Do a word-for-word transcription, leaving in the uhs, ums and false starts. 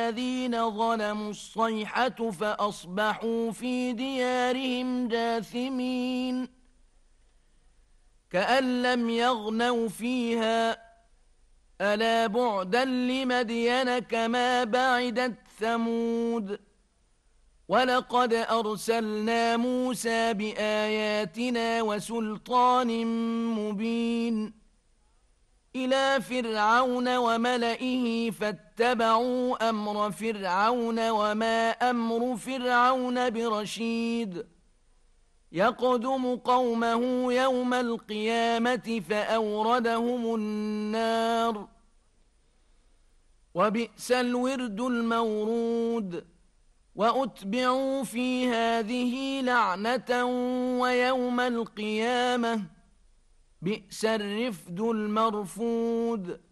الذين ظلموا الصيحة فأصبحوا في ديارهم جاثمين كأن لم يغنوا فيها ألا بعدا لمدين كما بعدت ثمود ولقد أرسلنا موسى بآياتنا وسلطان مبين إلى فرعون وملئه فاتبعوا أمر فرعون وما أمر فرعون برشيد يقدم قومه يوم القيامة فأوردهم النار وبئس الورد المورود وأتبعوا في هذه لعنة ويوم القيامة بئس الرفد المرفود